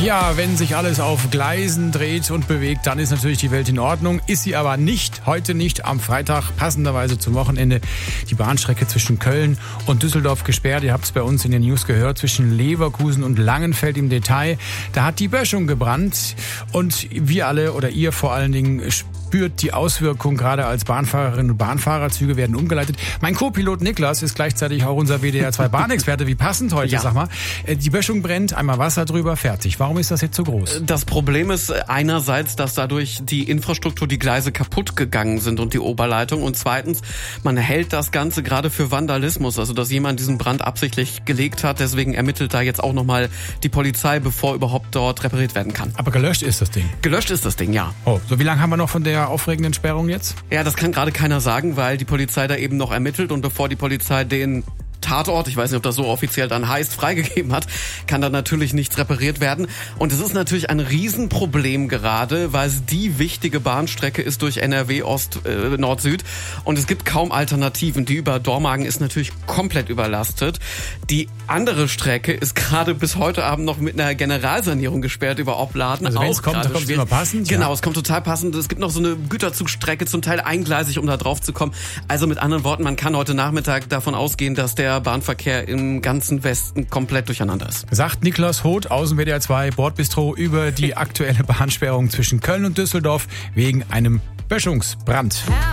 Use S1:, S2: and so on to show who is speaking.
S1: Ja, wenn sich alles auf Gleisen dreht und bewegt, dann ist natürlich die Welt in Ordnung. Ist sie aber nicht, heute nicht, am Freitag, passenderweise zum Wochenende, die Bahnstrecke zwischen Köln und Düsseldorf gesperrt. Ihr habt es bei uns in den News gehört, zwischen Leverkusen und Langenfeld im Detail. Da hat die Böschung gebrannt und wir alle oder ihr vor allen Dingen spürt die Auswirkung, gerade als Bahnfahrerinnen und Bahnfahrer. Züge werden umgeleitet. Mein Co-Pilot Niklas ist gleichzeitig auch unser WDR 2 Bahnexperte. Wie passend heute, sag mal. Die Böschung brennt, einmal Wasser drüber, fertig. Warum ist das jetzt so groß?
S2: Das Problem ist einerseits, dass dadurch die Infrastruktur, die Gleise kaputt gegangen sind und die Oberleitung. Und zweitens, man hält das Ganze gerade für Vandalismus, also dass jemand diesen Brand absichtlich gelegt hat. Deswegen ermittelt da jetzt auch nochmal die Polizei, bevor überhaupt dort repariert werden kann.
S1: Aber gelöscht ist das Ding?
S2: Gelöscht ist das Ding, ja.
S1: Oh, so wie lange haben wir noch von der aufregenden Sperrung jetzt?
S2: Ja, das kann gerade keiner sagen, weil die Polizei da eben noch ermittelt und bevor die Polizei den Tatort, ich weiß nicht, ob das so offiziell dann heißt, freigegeben hat, kann da natürlich nichts repariert werden. Und es ist natürlich ein Riesenproblem gerade, weil es die wichtige Bahnstrecke ist durch NRW Nord-Süd und es gibt kaum Alternativen. Die über Dormagen ist natürlich komplett überlastet. Die andere Strecke ist gerade bis heute Abend noch mit einer Generalsanierung gesperrt über Opladen.
S1: Also wenn es kommt, dann kommt es immer passend.
S2: Genau,
S1: ja.
S2: Es kommt total passend. Es gibt noch so eine Güterzugstrecke, zum Teil eingleisig, um da drauf zu kommen. Also mit anderen Worten, man kann heute Nachmittag davon ausgehen, dass der Bahnverkehr im ganzen Westen komplett durcheinander ist.
S1: Sagt Niklas Hoth aus dem WDR 2 Bordbistro über die aktuelle Bahnsperrung zwischen Köln und Düsseldorf wegen einem Böschungsbrand.